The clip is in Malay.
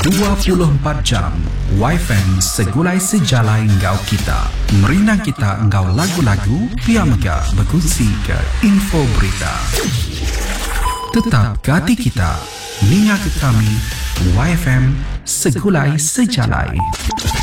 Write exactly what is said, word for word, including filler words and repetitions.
dua puluh empat jam Y F M segulai sejalai engkau kita. Merinang kita engkau lagu-lagu, pia mega berkongsi ke info berita. Tetap ke hati kita, ninga ke kami, Y F M segulai sejalai.